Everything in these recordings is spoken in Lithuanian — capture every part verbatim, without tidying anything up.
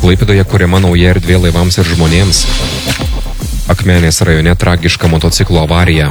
Klaipėdoje kuriama nauja erdvė laivams ir žmonėms. Akmenės rajone tragiška motociklo avarija.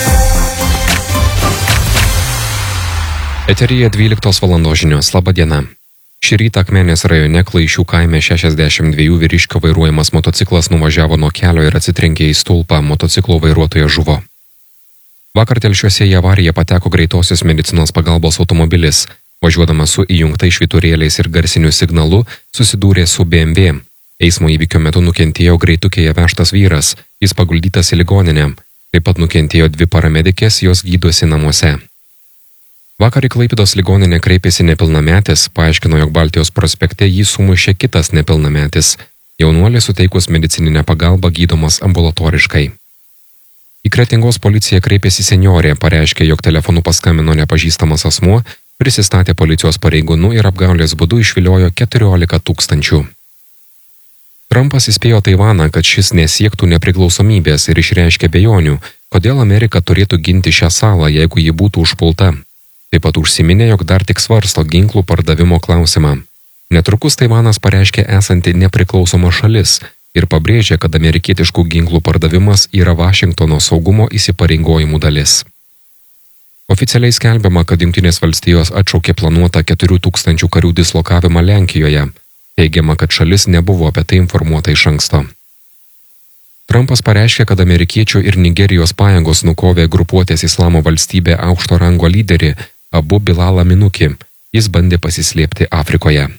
Eteryje dvyliktos valandos žinios. Labą dieną. Šį rytą Akmenės rajone Klaišių kaime šešiasdešimt dviejų vyriškio vairuojamas motociklas nuvažiavo nuo kelio ir atsitrenkė į stulpą, motociklo vairuotojas žuvo. Vakar Telšiuose į avariją pateko greitosios medicinos pagalbos automobilis. Važiuodamas su įjungtais švyturėliais ir garsiniu signalu susidūrė su B M W. Eismo įvykio metu nukentėjo greitukėje vežtas vyras, jis paguldytas į ligoninę. Taip pat nukentėjo dvi paramedikės, jos gydosi namuose. Vakar į Klaipėdos ligoninę kreipėsi nepilnametis, paaiškino, jog Baltijos prospekte jį sumušė kitas nepilnametis. Jaunuolis suteikus medicininę pagalbą gydomas ambulatoriškai. Į Kretingos policiją kreipėsi senjorė, pareiškė, jog telefonu paskambino nepažįstamas asmuo, prisistatė policijos pareigūnu ir apgaulės būdu išviliojo keturiolika tūkstančių. Trumpas įspėjo Taivaną, kad šis nesiektų nepriklausomybės ir išreiškė abejonių, kodėl Amerika turėtų ginti šią salą, jeigu ji būtų užpulta. Taip pat užsiminė, jog dar tik svarsto ginklų pardavimo klausimą. Netrukus Taivanas pareiškė esanti nepriklausoma šalis ir pabrėžė, kad amerikietiškų ginklų pardavimas yra Vašingtono saugumo įsipareigojimų dalis. Oficialiai skelbiama, kad Jungtinės valstijos atšaukė planuotą keturių tūkstančių karių dislokavimą Lenkijoje. Teigiama, kad šalis nebuvo apie tai informuota iš anksto. Trumpas pareiškė, kad amerikiečių ir Nigerijos pajėgos nukovė grupuotės Islamo valstybė aukšto rango lyderį Abu Bilalą Minuki. Jis bandė pasislėpti Afrikoje.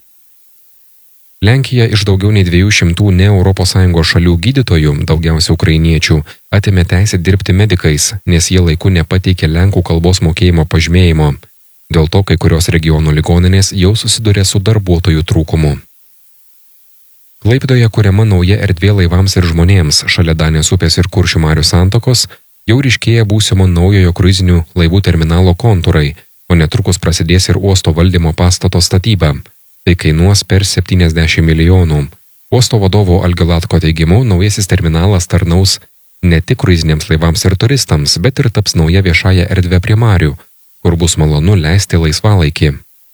Lenkija iš daugiau nei dviejų šimtų ne Europos Sąjungos šalių gydytojų, daugiausia ukrainiečių, atėmė teisę dirbti medikais, nes jie laiku nepateikė lenkų kalbos mokėjimo pažymėjimo. Dėl to kai kurios regionų ligoninės jau susidurė su darbuotojų trūkumu. Klaipėdoje kuriama nauja erdvė laivams ir žmonėms, šalia Danės upės ir Kuršių marių santokos, jau ryškėja būsimo naujojo kruizinių laivų terminalo kontūrai, o netrukus prasidės ir uosto valdymo pastato statyba. Tai kainuos per septyniasdešimt milijonų. Uosto vadovo Algio Latko teigimu, naujasis terminalas tarnaus ne tik kruiziniams laivams ir turistams, bet ir taps nauja viešąja erdvė prie marių, kur bus malonu leisti laisvalaikį.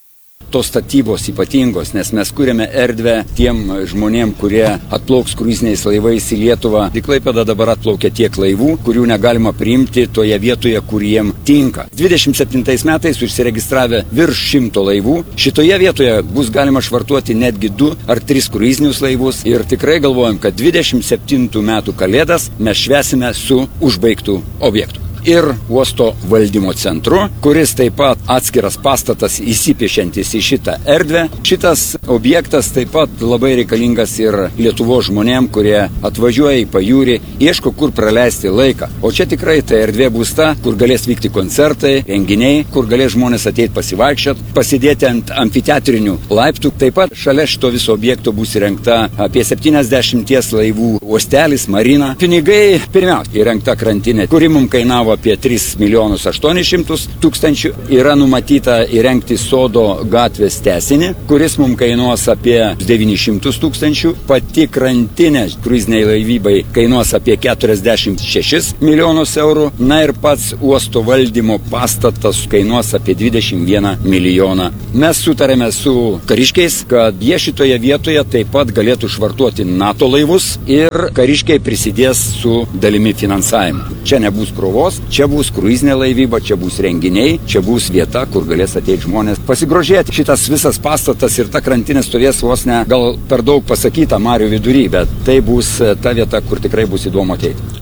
Tos statybos ypatingos, nes mes kuriame erdvę tiem žmonėm, kurie atplauks kruiziniais laivais į Lietuvą. Į Klaipėdą dabar atplaukia tiek laivų, kurių negalima priimti toje vietoje, kur jiem tinka. dvidešimt septintais metais užsiregistravę virš šimto laivų. Šitoje vietoje bus galima švartuoti netgi du ar tris kruizinius laivus ir tikrai galvojam, kad dvidešimt septintų metų kalėdas mes švęsime su užbaigtų objektų. Ir uosto valdymo centru, kuris taip pat atskiras pastatas įsipiešiantis į šitą erdvę. Šitas objektas taip pat labai reikalingas ir Lietuvos žmonėm, kurie atvažiuoja į pajūrį, ieško kur praleisti laiką. O čia tikrai ta erdvė bus ta, kur galės vykti koncertai, renginiai, kur galės žmonės ateiti pasivaikščioti, pasidėti ant amfiteatrinių laiptų. Taip pat šalia šito viso objekto bus įrengta apie septyniasdešimties laivų uostelis, marina. Pinigai pirmiausia įrengta krantinė, kuri mums kainavo apie tris milijonus aštuonis šimtus tūkstančių. Yra numatyta įrengti sodo gatvės tęsinį, kuris mums kainuos apie devynis šimtus tūkstančių. Pati krantinė kruiziniai laivybai kainuos apie keturiasdešimt šešis milijonus eurų. Na ir pats uosto valdymo pastatas kainuos apie dvidešimt vieną milijoną. Mes sutarėme su kariškiais, kad jie šitoje vietoje taip pat galėtų švartuoti NATO laivus ir kariškiai prisidės su dalimi finansavimu. Čia nebus krovos, čia bus kruizinė laivyba, čia bus renginiai, čia bus vieta, kur galės ateiti žmonės pasigrožėti. Šitas visas pastatas ir ta krantinė stovės vos ne gal per daug pasakyta marių vidury, bet tai bus ta vieta, kur tikrai bus įdomu ateiti.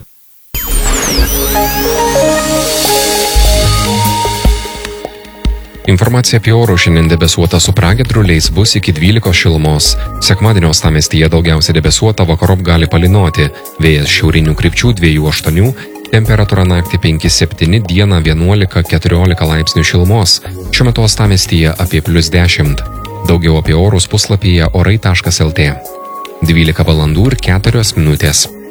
Informacija apie orų šiandien debesuota su pragiedruliais bus iki dvylikos šilumos. Sekmadienio uostamiestyje daugiausia debesuota, vakarop gali palynoti. Vėjas šiaurinių krypčių dviejų aštuonių, temperatūra naktį penki septyni, dieną vienuolika keturiolika laipsnių šilumos. Šiuo metu uostamiestyje apie plius dešimt. Daugiau apie orus puslapyje orai taškas lt. dvylika valandų ir keturios minutės.